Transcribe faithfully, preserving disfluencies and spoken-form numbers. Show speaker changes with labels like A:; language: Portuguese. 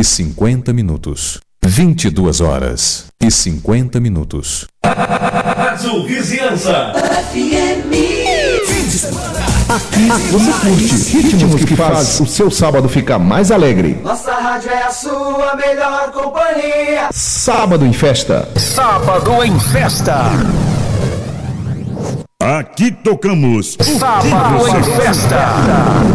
A: cinquenta minutos. vinte e duas horas e cinquenta minutos.
B: Rádio Vizinhança F M.
C: Aqui, Aqui você curte ritmos que faz o seu sábado ficar mais alegre.
B: Nossa rádio é a sua melhor companhia.
C: Sábado em Festa.
D: Sábado em Festa.
E: Aqui tocamos
D: Sábado em Festa.